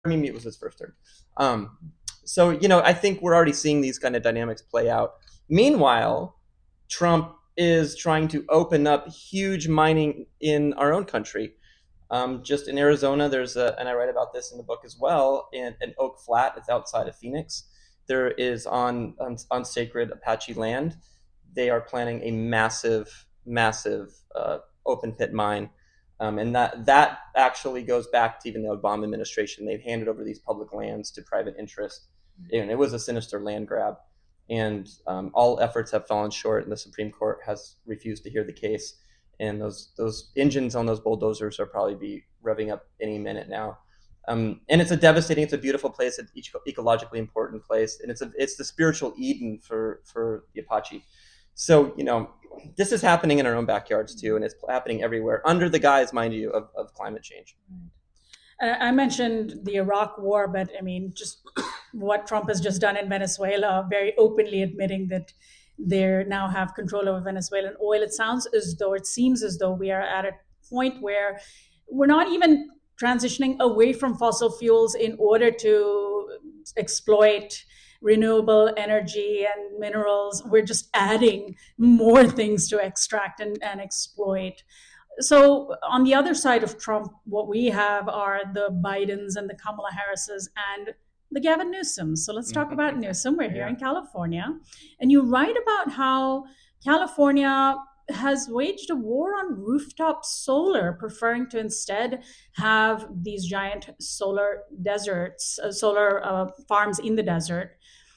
I mean, it was his first term. Um, so, I think we're already seeing these kind of dynamics play out. Meanwhile, Trump is trying to open up huge mining in our own country. Just in Arizona, and I write about this in the book as well, in Oak Flat, it's outside of Phoenix. There is on sacred Apache land. They are planning a massive open pit mine, and that actually goes back to even the Obama administration. They've handed over these public lands to private interest, and it was a sinister land grab. And all efforts have fallen short, and the Supreme Court has refused to hear the case. And those engines on those bulldozers are probably be revving up any minute now. And it's a beautiful place, an ecologically important place, and it's the spiritual Eden for the Apache. So this is happening in our own backyards too, and it's happening everywhere under the guise, mind you, of climate change. I mentioned the Iraq War, but I mean, just what Trump has just done in Venezuela, very openly admitting that they now have control over Venezuelan oil. It seems as though we are at a point where we're not even transitioning away from fossil fuels in order to exploit renewable energy and minerals. We're just adding more things to extract and exploit. So on the other side of Trump, what we have are the Bidens and the Kamala Harrises and the Gavin Newsom. So let's talk about Newsom. We're here in California. And you write about how California has waged a war on rooftop solar, preferring to instead have these giant solar farms in the desert.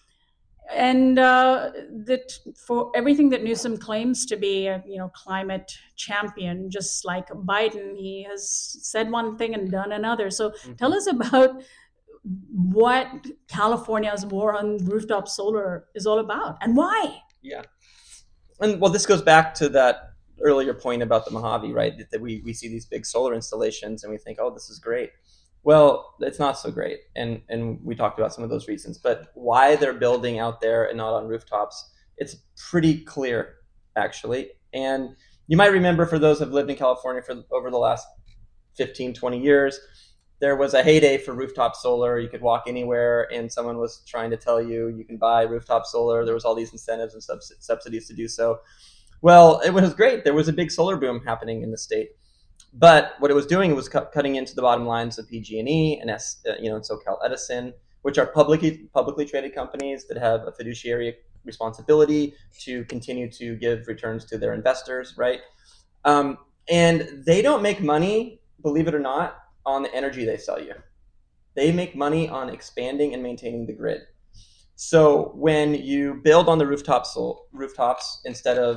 And that for everything that Newsom claims to be a climate champion, just like Biden, he has said one thing and done another. So tell us about what California's war on rooftop solar is all about and why. Yeah. And well, this goes back to that earlier point about the Mojave, right? That we see these big solar installations and we think, oh, this is great. Well, it's not so great. And we talked about some of those reasons, but why they're building out there and not on rooftops, it's pretty clear, actually. And you might remember, for those who have lived in California for over the last 15, 20 years, there was a heyday for rooftop solar. You could walk anywhere and someone was trying to tell you can buy rooftop solar. There was all these incentives and subsidies to do so. Well, it was great. There was a big solar boom happening in the state. But what it was doing was cutting into the bottom lines of PG&E and SoCal Edison, which are publicly traded companies that have a fiduciary responsibility to continue to give returns to their investors, right? And they don't make money, believe it or not, on the energy they sell you. They make money on expanding and maintaining the grid. So when you build on the rooftops instead of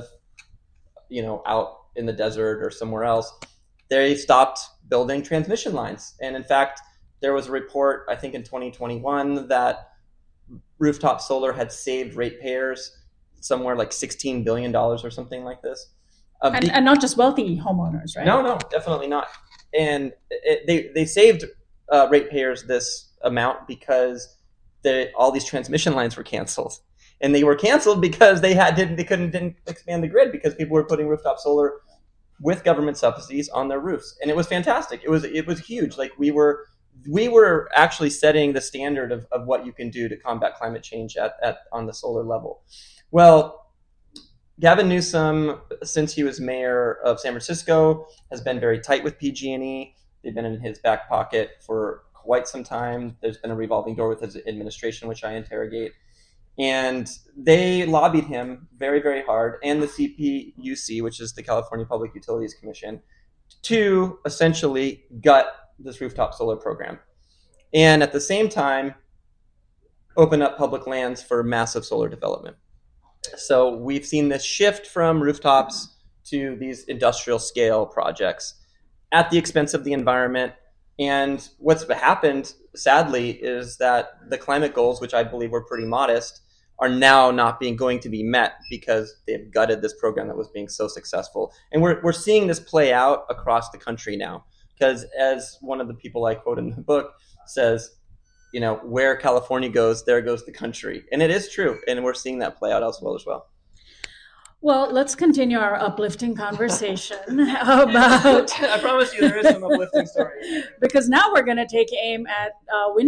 out in the desert or somewhere else, they stopped building transmission lines. And in fact, there was a report, I think in 2021, that rooftop solar had saved ratepayers somewhere like $16 billion or something like this. And not just wealthy homeowners, right? No, definitely not. And they saved ratepayers this amount because all these transmission lines were canceled. And they were canceled because they didn't expand the grid because people were putting rooftop solar with government subsidies on their roofs, and it was fantastic. It was huge. Like we were actually setting the standard of what you can do to combat climate change on the solar level. Well, Gavin Newsom, since he was mayor of San Francisco, has been very tight with PG&E. They've been in his back pocket for quite some time. There's been a revolving door with his administration, which I interrogate. And they lobbied him very, very hard, and the CPUC, which is the California Public Utilities Commission, to essentially gut this rooftop solar program. And at the same time, open up public lands for massive solar development. So we've seen this shift from rooftops to these industrial scale projects at the expense of the environment. And what's happened, sadly, is that the climate goals, which I believe were pretty modest, are now not going to be met because they've gutted this program that was being so successful. And we're seeing this play out across the country now, because as one of the people I quote in the book says, where California goes, there goes the country. And it is true. And we're seeing that play out elsewhere as well. Well, let's continue our uplifting conversation about I promise you, there is some uplifting story. because now we're going to take aim at